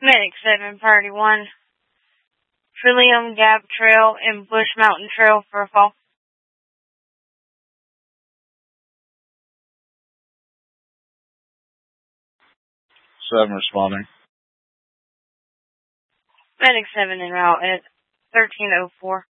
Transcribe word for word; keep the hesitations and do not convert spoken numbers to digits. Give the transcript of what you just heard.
Medic seven, Priority one. Trillium Gap Trail and Bush Mountain Trail for a fall. seven responding. Medic seven en route at thirteen oh four.